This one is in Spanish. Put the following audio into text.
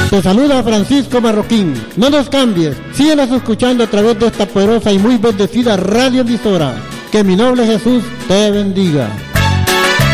Te saluda Francisco Marroquín. No nos cambies, síguenos escuchando a través de esta poderosa y muy bendecida radioemisora. Que mi noble Jesús te bendiga.